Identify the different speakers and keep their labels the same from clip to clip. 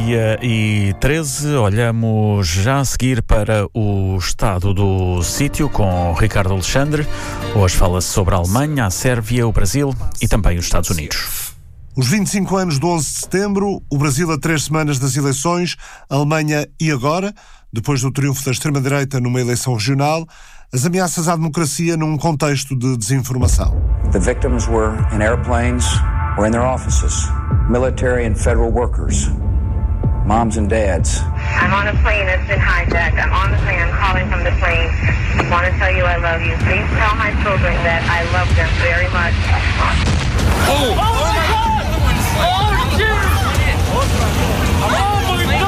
Speaker 1: meio-dia e 13, olhamos já a seguir para o estado do sítio com Ricardo Alexandre. Hoje fala-se sobre a Alemanha, a Sérvia, o Brasil e também os Estados Unidos.
Speaker 2: Os 25 anos do 11 de setembro, o Brasil a 3 semanas das eleições, a Alemanha e agora, depois do triunfo da extrema-direita numa eleição regional, as ameaças à democracia num contexto de desinformação.
Speaker 3: The victims were in airplanes or in their offices, military and federal workers, moms and dads.
Speaker 4: I'm on a plane that's been hijacked. I'm on the plane. I'm calling from the plane. I want to tell you I love you. Please tell my children that I love them very much.
Speaker 5: Oh my God! Oh, shit! Oh my God!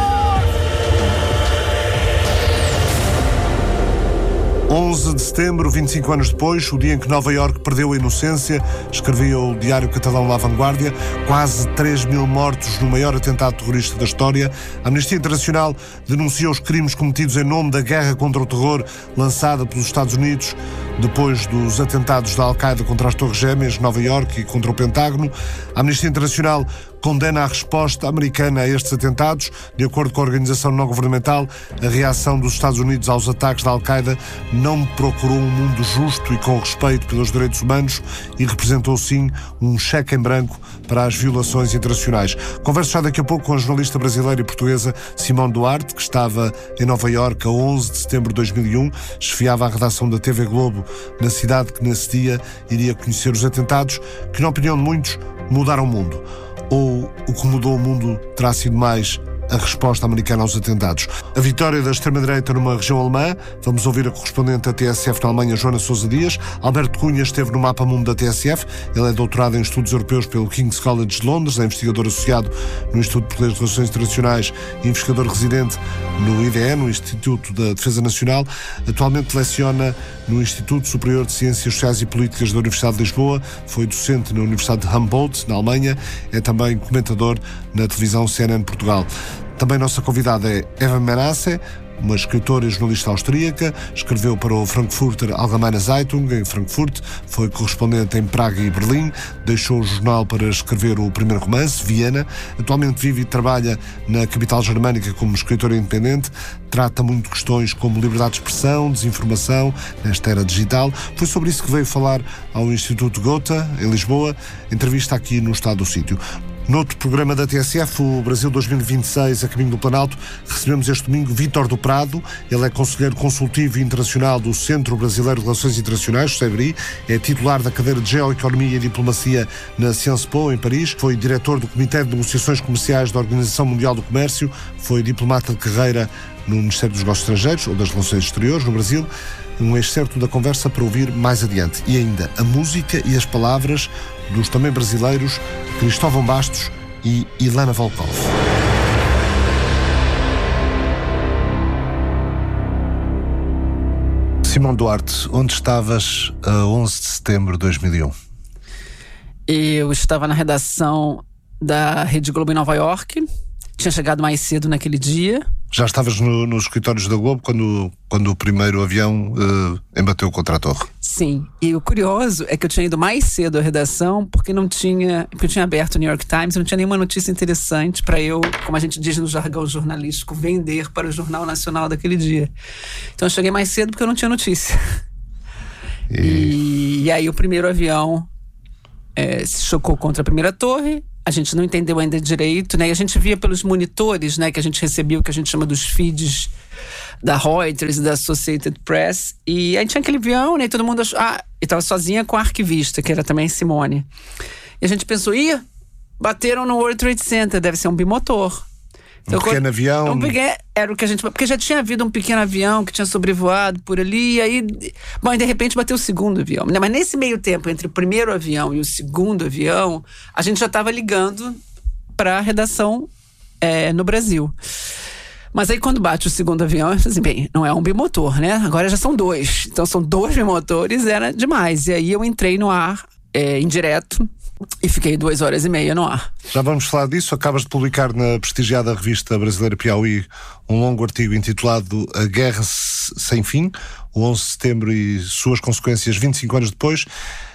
Speaker 2: 11 de setembro, 25 anos depois, o dia em que Nova Iorque perdeu a inocência, escrevia o diário catalão La Vanguardia, quase 3.000 mortos no maior atentado terrorista da história. A Amnistia Internacional denuncia os crimes cometidos em nome da guerra contra o terror lançada pelos Estados Unidos depois dos atentados da Al-Qaeda contra as Torres Gêmeas, Nova Iorque e contra o Pentágono. A Amnistia Internacional condena a resposta americana a estes atentados. De acordo com a organização não-governamental, a reação dos Estados Unidos aos ataques da Al-Qaeda não procurou um mundo justo e com respeito pelos direitos humanos e representou, sim, um cheque em branco para as violações internacionais. Converso já daqui a pouco com a jornalista brasileira e portuguesa Simone Duarte, que estava em Nova Iorque a 11 de setembro de 2001, chefiava a redação da TV Globo na cidade que nesse dia iria conhecer os atentados, que na opinião de muitos mudaram o mundo. Ou o que mudou o mundo terá sido mais a resposta americana aos atentados. A vitória da extrema-direita numa região alemã. Vamos ouvir a correspondente da TSF na Alemanha, Joana Sousa Dias. Alberto Cunha esteve no Mapa Mundo da TSF. Ele é doutorado em Estudos Europeus pelo King's College de Londres, é investigador associado no Instituto Português de Relações Internacionais e investigador residente no IDE, no Instituto da Defesa Nacional. Atualmente leciona no Instituto Superior de Ciências Sociais e Políticas da Universidade de Lisboa. Foi docente na Universidade de Humboldt, na Alemanha. É também comentador na televisão CNN Portugal. Também nossa convidada é Eva Menasse, uma escritora e jornalista austríaca. Escreveu para o Frankfurter Allgemeine Zeitung em Frankfurt, foi correspondente em Praga e Berlim, deixou o jornal para escrever o primeiro romance, Viena. Atualmente vive e trabalha na capital germânica como escritora independente. Trata muito questões como liberdade de expressão, desinformação, nesta era digital. Foi sobre isso que veio falar ao Instituto Goethe, em Lisboa. Entrevista aqui no Estado do Sítio. Noutro programa da TSF, o Brasil 2026, a caminho do Planalto, recebemos este domingo Vítor do Prado. Ele é conselheiro consultivo internacional do Centro Brasileiro de Relações Internacionais, CEBRI, é titular da cadeira de Geoeconomia e Diplomacia na Sciences Po, em Paris, foi diretor do Comitê de Negociações Comerciais da Organização Mundial do Comércio, foi diplomata de carreira no Ministério dos Negócios Estrangeiros ou das Relações Exteriores, no Brasil. Um excerto da conversa para ouvir mais adiante. E ainda a música e as palavras dos também brasileiros Cristóvão Bastos e Ilana Volkov. Simone Duarte, onde estavas a 11 de setembro de 2001?
Speaker 6: Eu estava na redação da Rede Globo em Nova Iorque. Tinha chegado mais cedo naquele dia.
Speaker 2: Já estavas nos escritórios da Globo quando o primeiro avião embateu contra a torre?
Speaker 6: Sim, e o curioso é que eu tinha ido mais cedo à redação porque eu tinha aberto o New York Times, não tinha nenhuma notícia interessante para eu, como a gente diz no jargão jornalístico, vender para o Jornal Nacional daquele dia. Então eu cheguei mais cedo porque eu não tinha notícia. E aí o primeiro avião se chocou contra a primeira torre. A gente não entendeu ainda direito, né? E a gente via pelos monitores, né, que a gente recebia o que a gente chama dos feeds da Reuters e da Associated Press. E aí tinha aquele avião, né? E todo mundo achou... e estava sozinha com a arquivista, que era também Simone. E a gente pensou, bateram no World Trade Center, deve ser um bimotor.
Speaker 2: Então, pequeno avião.
Speaker 6: Era o que a gente... Porque já tinha havido um pequeno avião que tinha sobrevoado por ali, e aí... Bom, e de repente bateu o segundo avião. Mas nesse meio tempo, entre o primeiro avião e o segundo avião, a gente já estava ligando para a redação no Brasil. Mas aí quando bate o segundo avião, eu falei assim, bem, não é um bimotor, né? Agora já são 2. Então são 2 bimotores, era demais. E aí eu entrei no ar, indireto, e fiquei 2h30 no ar.
Speaker 2: Já vamos falar disso. Acabas de publicar na prestigiada revista brasileira Piauí um longo artigo intitulado A Guerra Sem Fim, o 11 de setembro e suas consequências 25 anos depois.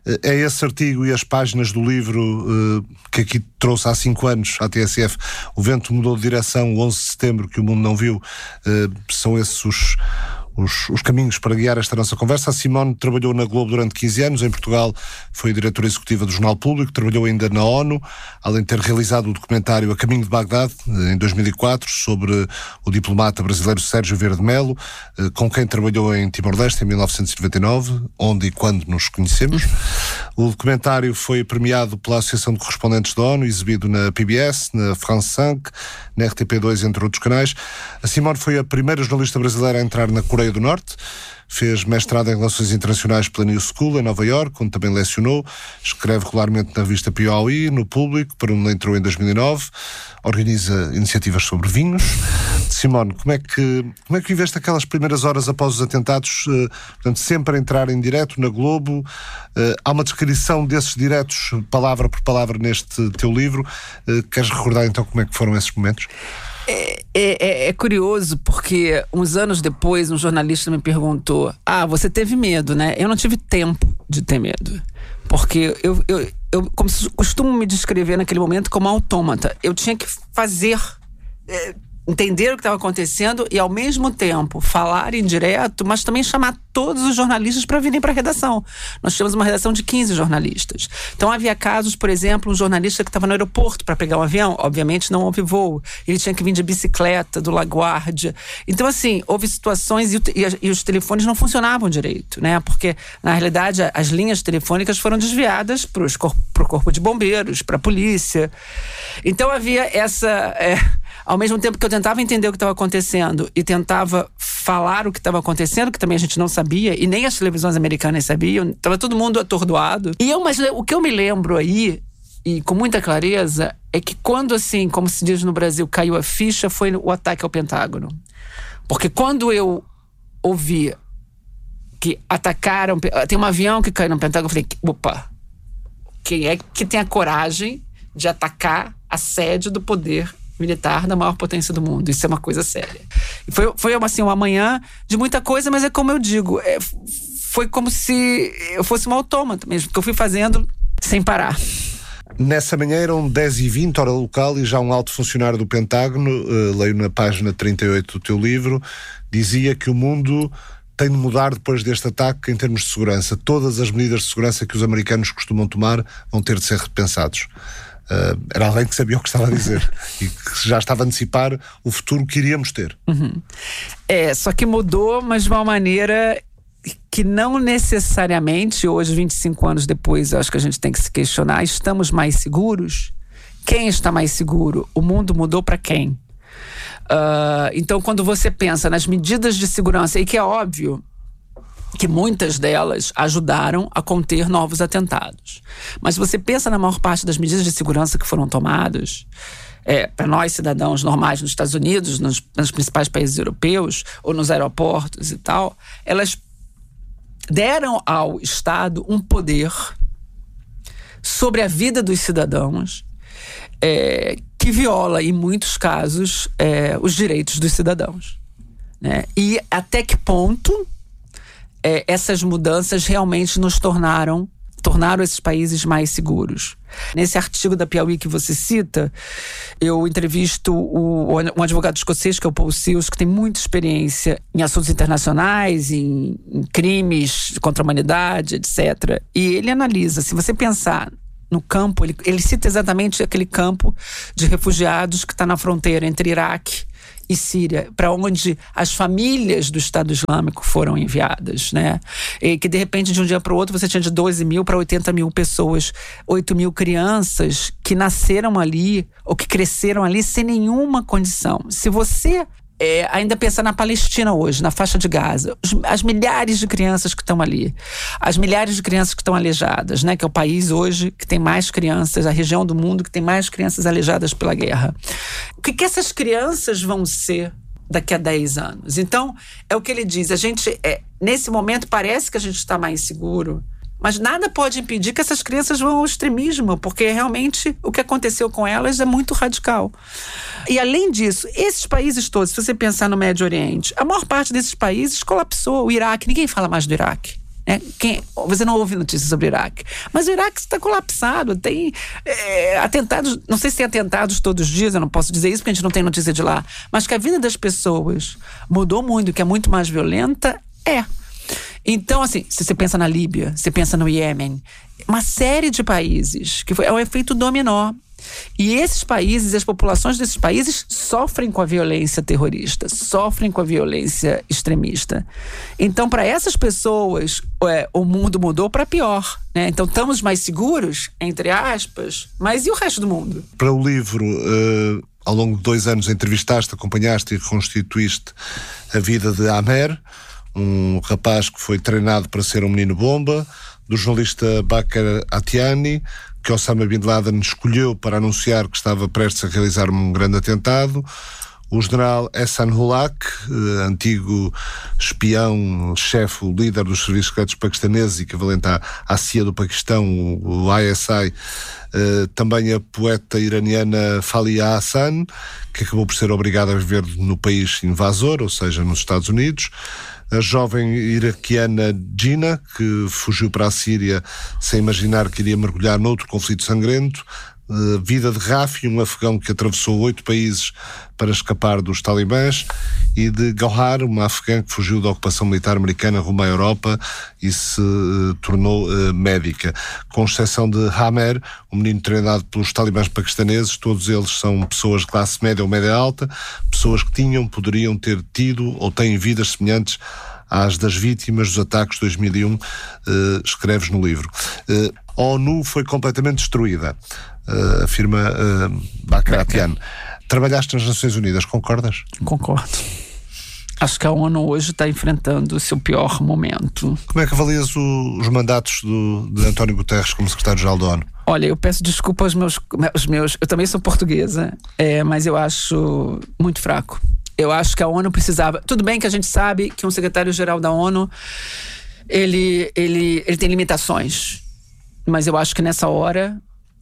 Speaker 2: É esse artigo e as páginas do livro que aqui trouxe há 5 anos à TSF, O Vento Mudou de Direção, o 11 de setembro, que o mundo não viu, são esses os caminhos para guiar esta nossa conversa. A Simone trabalhou na Globo durante 15 anos, em Portugal foi diretora executiva do Jornal Público, trabalhou ainda na ONU, além de ter realizado o documentário A Caminho de Bagdade, em 2004, sobre o diplomata brasileiro Sérgio Verde Melo, com quem trabalhou em Timor-Leste em 1999, onde e quando nos conhecemos. O documentário foi premiado pela Associação de Correspondentes da ONU, exibido na PBS, na France 5, na RTP2, entre outros canais. A Simone foi a primeira jornalista brasileira a entrar na Coreia do Norte, fez mestrado em Relações Internacionais pela New School, em Nova Iorque, onde também lecionou, escreve regularmente na revista Piauí, no Público, para onde entrou em 2009, organiza iniciativas sobre vinhos. Simone, como é que viveste aquelas primeiras horas após os atentados, portanto, sempre a entrar em direto na Globo? Há uma descrição desses diretos, palavra por palavra, neste teu livro. Queres recordar então como é que foram esses momentos?
Speaker 6: É curioso, porque uns anos depois um jornalista me perguntou: você teve medo, né? Eu não tive tempo de ter medo, porque eu costumo me descrever naquele momento como autômata. Eu tinha que fazer, entender o que estava acontecendo e ao mesmo tempo falar em direto, mas também chamar todos os jornalistas para virem para a redação. Nós tínhamos uma redação de 15 jornalistas. Então havia casos, por exemplo, um jornalista que estava no aeroporto para pegar um avião, obviamente não houve voo, ele tinha que vir de bicicleta, do LaGuardia. Então assim, houve situações e os telefones não funcionavam direito, né? Porque na realidade as linhas telefônicas foram desviadas para o corpo de bombeiros, para a polícia. Então havia essa... ao mesmo tempo que eu tentava entender o que estava acontecendo e tentava falar o que estava acontecendo, que também a gente não sabia, e nem as televisões americanas sabiam, estava todo mundo atordoado. Mas o que eu me lembro aí, e com muita clareza, é que quando, assim, como se diz no Brasil, caiu a ficha, foi o ataque ao Pentágono. Porque quando eu ouvi que atacaram, tem um avião que caiu no Pentágono, eu falei, opa, quem é que tem a coragem de atacar a sede do poder militar da maior potência do mundo? Isso é uma coisa séria. E foi assim, uma manhã de muita coisa, mas é como eu digo, foi como se eu fosse uma autômata mesmo, que eu fui fazendo sem parar.
Speaker 2: Nessa manhã eram 10h20, hora local, e já um alto funcionário do Pentágono, leio na página 38 do teu livro, dizia que o mundo tem de mudar depois deste ataque em termos de segurança. Todas as medidas de segurança que os americanos costumam tomar vão ter de ser repensados. Era alguém que sabia o que estava a dizer e que já estava a antecipar o futuro que iríamos ter.
Speaker 6: Só que mudou, mas de uma maneira que não necessariamente, hoje, 25 anos depois, eu acho que a gente tem que se questionar: estamos mais seguros? Quem está mais seguro? O mundo mudou para quem? Então, quando você pensa nas medidas de segurança, e que é óbvio que muitas delas ajudaram a conter novos atentados, mas você pensa na maior parte das medidas de segurança que foram tomadas, para nós cidadãos normais nos Estados Unidos, nos principais países europeus, ou nos aeroportos e tal, elas deram ao Estado um poder sobre a vida dos cidadãos, que viola, em muitos casos, os direitos dos cidadãos, né? E até que ponto essas mudanças realmente tornaram esses países mais seguros. Nesse artigo da Piauí que você cita, eu entrevisto um advogado escocês, que é o Paul Seals, que tem muita experiência em assuntos internacionais, em crimes contra a humanidade, etc. E ele analisa, se você pensar no campo, ele cita exatamente aquele campo de refugiados que está na fronteira entre Iraque e Síria, para onde as famílias do Estado Islâmico foram enviadas, né? E que de repente, de um dia para o outro, você tinha de 12 mil para 80 mil pessoas, 8 mil crianças que nasceram ali ou que cresceram ali sem nenhuma condição. Se você ainda pensar na Palestina hoje, na faixa de Gaza, as milhares de crianças que estão ali, as milhares de crianças que estão aleijadas, né? Que é o país hoje que tem mais crianças, a região do mundo que tem mais crianças aleijadas pela guerra. O que essas crianças vão ser daqui a 10 anos? Então, é o que ele diz, a gente, nesse momento parece que a gente está mais seguro, mas nada pode impedir que essas crianças vão ao extremismo, porque realmente o que aconteceu com elas é muito radical. E além disso, esses países todos, se você pensar no Médio Oriente, a maior parte desses países colapsou. O Iraque, ninguém fala mais do Iraque. Você não ouve notícias sobre o Iraque. Mas o Iraque está colapsado. Tem atentados, não sei se tem atentados todos os dias, eu não posso dizer isso porque a gente não tem notícia de lá. Mas que a vida das pessoas mudou muito, que é muito mais violenta, Então, assim, se você pensa na Líbia, você pensa no Iêmen, uma série de países, que é um efeito dominó. E esses países, as populações desses países sofrem com a violência terrorista, sofrem com a violência extremista. Então, para essas pessoas, o mundo mudou para pior, né? Então, estamos mais seguros, entre aspas, mas e o resto do mundo?
Speaker 2: Para o livro, ao longo de 2 anos entrevistaste, acompanhaste e reconstituíste a vida de Amer, um rapaz que foi treinado para ser um menino-bomba, do jornalista Bakr Atiani, que Osama Bin Laden escolheu para anunciar que estava prestes a realizar um grande atentado, o general Ehsan Ulaq, antigo espião, chefe, o líder dos serviços secretos paquistaneses e equivalente à CIA do Paquistão, o ISI, também a poeta iraniana Falia Hassan, que acabou por ser obrigada a viver no país invasor, ou seja, nos Estados Unidos, a jovem iraquiana Gina, que fugiu para a Síria sem imaginar que iria mergulhar noutro conflito sangrento, vida de Rafi, um afegão que atravessou 8 países para escapar dos talibãs, e de Gauhar, uma afegã que fugiu da ocupação militar americana rumo à Europa e se tornou médica. Com exceção de Amer, um menino treinado pelos talibãs paquistaneses, todos eles são pessoas de classe média ou média alta, pessoas que poderiam ter tido ou têm vidas semelhantes às das vítimas dos ataques de 2001, escreves no livro. A ONU foi completamente destruída, afirma Bakr Atiani. Trabalhaste nas Nações Unidas, concordas?
Speaker 6: Concordo. Acho que a ONU hoje está enfrentando o seu pior momento.
Speaker 2: Como é que avalias os mandatos de António Guterres como secretário-geral da ONU?
Speaker 6: Olha, eu peço desculpa aos meus... Eu também sou portuguesa, mas eu acho muito fraco. Eu acho que a ONU precisava... Tudo bem que a gente sabe que um secretário-geral da ONU, ele tem limitações. Mas eu acho que nessa hora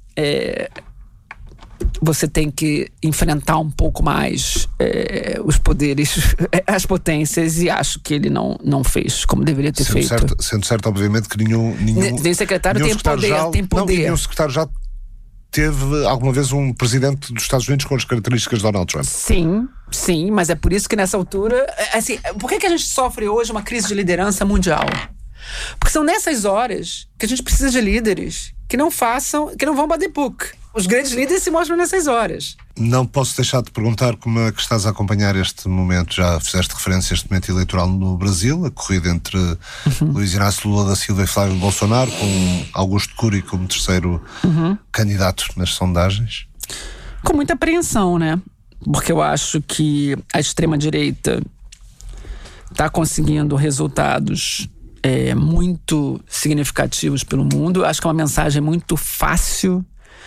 Speaker 6: você tem que enfrentar um pouco mais os poderes, as potências, e acho que ele não fez como deveria ter feito.
Speaker 2: Sendo certo, obviamente, que nenhum
Speaker 6: secretário tem poder.
Speaker 2: Nenhum secretário já teve alguma vez um presidente dos Estados Unidos com as características de Donald Trump.
Speaker 6: Sim, mas é por isso que nessa altura... Assim, por que a gente sofre hoje uma crise de liderança mundial? Porque são nessas horas que a gente precisa de líderes que não vão by the book. Os grandes líderes se mostram nessas horas.
Speaker 2: Não posso deixar de perguntar como é que estás a acompanhar este momento. Já fizeste referência a este momento eleitoral no Brasil, a corrida entre Luiz Inácio Lula da Silva e Flávio Bolsonaro, com Augusto Cury como terceiro candidato nas sondagens.
Speaker 6: Com muita apreensão, né? Porque eu acho que a extrema-direita está conseguindo resultados muito significativos pelo mundo. Acho que é uma mensagem muito fácil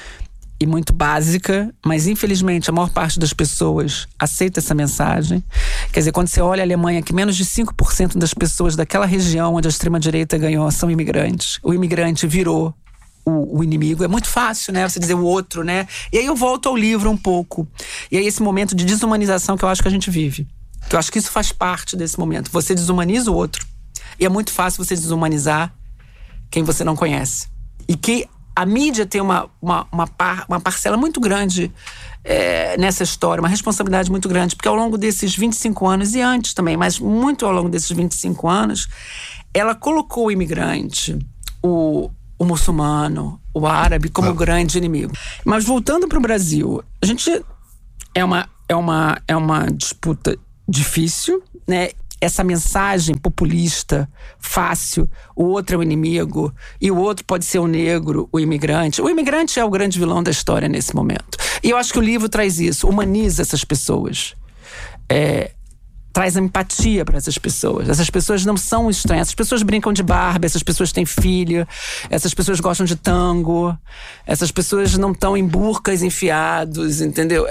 Speaker 6: e muito básica, mas infelizmente a maior parte das pessoas aceita essa mensagem. Quer dizer, quando você olha a Alemanha, que menos de 5% das pessoas daquela região onde a extrema-direita ganhou são imigrantes. O imigrante virou o inimigo. É muito fácil, né? Você dizer o outro, né? E aí eu volto ao livro um pouco. E aí esse momento de desumanização que eu acho que a gente vive. Eu acho que isso faz parte desse momento. Você desumaniza o outro. E é muito fácil você desumanizar quem você não conhece. E que a mídia tem uma parcela muito grande nessa história, uma responsabilidade muito grande, porque ao longo desses 25 anos, e antes também, mas muito ao longo desses 25 anos, ela colocou o imigrante, o muçulmano, o árabe, como grande inimigo. Mas voltando para o Brasil, a gente é uma disputa difícil, né? Essa mensagem populista, fácil, o outro é o inimigo, e o outro pode ser o negro, o imigrante. O imigrante é o grande vilão da história nesse momento. E eu acho que o livro traz isso, humaniza essas pessoas. Traz empatia para essas pessoas. Essas pessoas não são estranhas. Essas pessoas brincam de Barbie, essas pessoas têm filho, essas pessoas gostam de tango, essas pessoas não estão em burcas enfiados, entendeu?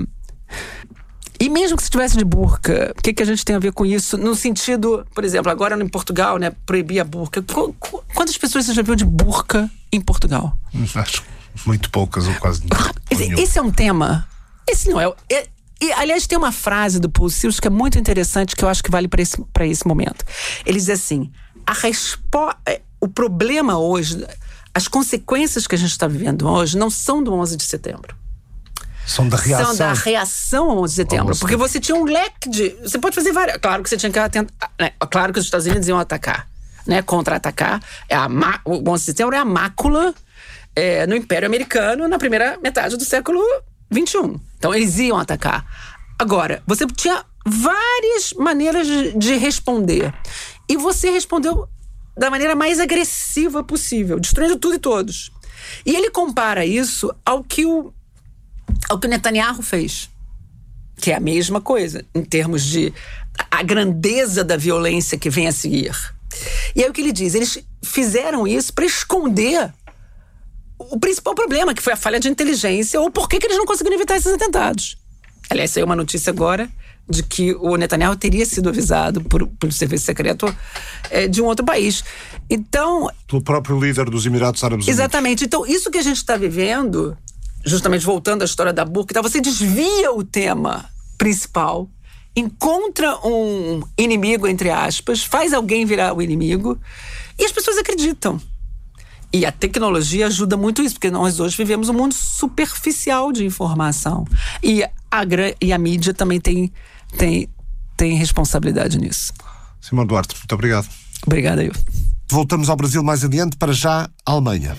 Speaker 6: E mesmo que se estivesse de burca, o que a gente tem a ver com isso? No sentido, por exemplo, agora em Portugal, né, proibir a burca. Quantas pessoas você já viu de burca em Portugal?
Speaker 2: Acho muito poucas ou quase nenhuma.
Speaker 6: Esse é um tema. Esse não é... E, aliás, tem uma frase do Paul Sills que é muito interessante, que eu acho que vale para esse momento. Ele diz assim: o problema hoje, as consequências que a gente está vivendo hoje não são do 11 de setembro.
Speaker 2: São da reação.
Speaker 6: São da reação ao 11 de setembro. Porque você tinha um leque de... Você pode fazer várias... Claro que você tinha que atentar... Né? Claro que os Estados Unidos iam atacar, né? Contra-atacar. O 11 de setembro é a mácula no Império Americano na primeira metade do século XXI. Então, eles iam atacar. Agora, você tinha várias maneiras de responder. E você respondeu da maneira mais agressiva possível, destruindo tudo e todos. E ele compara isso ao que o Netanyahu fez, que é a mesma coisa, em termos de a grandeza da violência que vem a seguir. E aí o que ele diz? Eles fizeram isso para esconder o principal problema, que foi a falha de inteligência, ou por que eles não conseguiram evitar esses atentados. Aliás, saiu uma notícia agora de que o Netanyahu teria sido avisado pelo serviço secreto de um outro país. Então... Pelo
Speaker 2: próprio líder dos Emirados Árabes Unidos.
Speaker 6: Exatamente. Então, isso que a gente está vivendo, justamente voltando à história da burca, então você desvia o tema principal, encontra um inimigo, entre aspas, faz alguém virar o inimigo, e as pessoas acreditam. E a tecnologia ajuda muito isso, porque nós hoje vivemos um mundo superficial de informação. E a mídia também tem responsabilidade nisso.
Speaker 2: Simone Duarte, muito obrigado.
Speaker 6: Obrigada, eu.
Speaker 2: Voltamos ao Brasil mais adiante, para já, a Alemanha.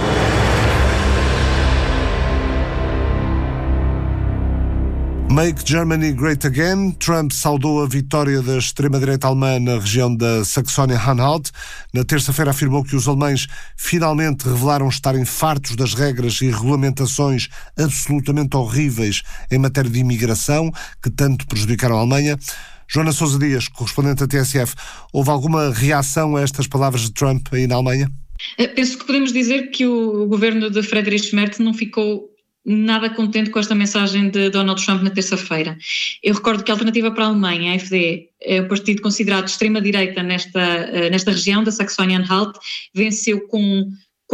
Speaker 2: Make Germany Great Again. Trump saudou a vitória da extrema-direita alemã na região da Saxónia-Anhalt. Na terça-feira afirmou que os alemães finalmente revelaram estarem fartos das regras e regulamentações absolutamente horríveis em matéria de imigração, que tanto prejudicaram a Alemanha. Joana Sousa Dias, correspondente da TSF, houve alguma reação a estas palavras de Trump aí na Alemanha?
Speaker 7: Penso que podemos dizer que o governo de Friedrich Merz não ficou nada contente com esta mensagem de Donald Trump na terça-feira. Eu recordo que a Alternativa para a Alemanha, a AfD, é o partido considerado de extrema-direita nesta região da Saxónia-Anhalt, venceu com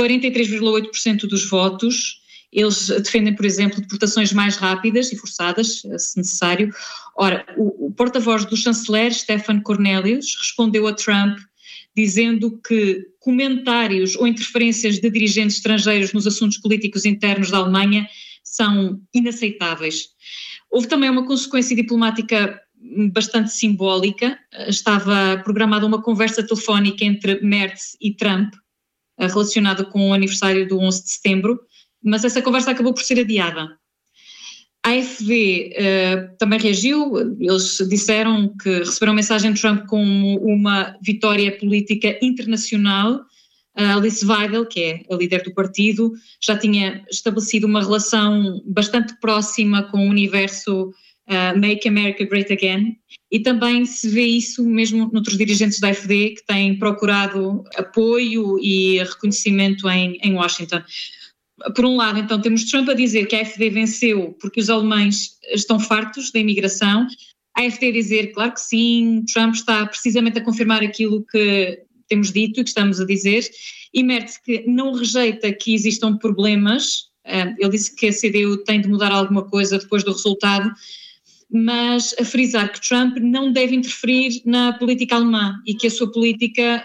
Speaker 7: 43,8% dos votos. Eles defendem, por exemplo, deportações mais rápidas e forçadas, se necessário. Ora, o porta-voz do chanceler, Stefan Cornelius, respondeu a Trump dizendo que comentários ou interferências de dirigentes estrangeiros nos assuntos políticos internos da Alemanha são inaceitáveis. Houve também uma consequência diplomática bastante simbólica. Estava programada uma conversa telefónica entre Merz e Trump relacionada com o aniversário do 11 de setembro, mas essa conversa acabou por ser adiada. A AfD também reagiu. Eles disseram que receberam mensagem de Trump como uma vitória política internacional. Alice Weidel, que é a líder do partido, já tinha estabelecido uma relação bastante próxima com o universo Make America Great Again, e também se vê isso mesmo noutros dirigentes da AfD que têm procurado apoio e reconhecimento em Washington. Por um lado, então, temos Trump a dizer que a AfD venceu porque os alemães estão fartos da imigração. A AfD a dizer, claro que sim, Trump está precisamente a confirmar aquilo que temos dito e que estamos a dizer. E Merz, que não rejeita que existam problemas, ele disse que a CDU tem de mudar alguma coisa depois do resultado, mas a frisar que Trump não deve interferir na política alemã e que a sua política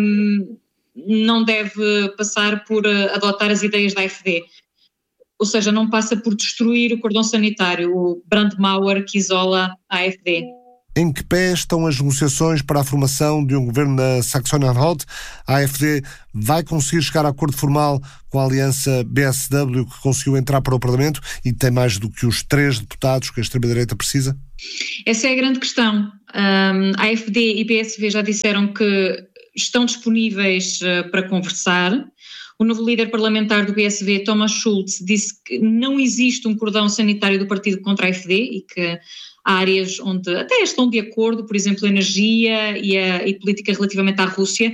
Speaker 7: não deve passar por adotar as ideias da AfD. Ou seja, não passa por destruir o cordão sanitário, o Brandmauer que isola a AfD.
Speaker 2: Em que pé estão as negociações para a formação de um governo na Saxónia-Anhalt? A AfD vai conseguir chegar a acordo formal com a aliança BSW, que conseguiu entrar para o Parlamento e tem mais do que os 3 deputados que a extrema-direita precisa?
Speaker 7: Essa é a grande questão. A AfD e BSW já disseram que estão disponíveis para conversar. O novo líder parlamentar do BSW, Thomas Schulz, disse que não existe um cordão sanitário do partido contra a AfD e que há áreas onde até estão de acordo, por exemplo, energia e política relativamente à Rússia.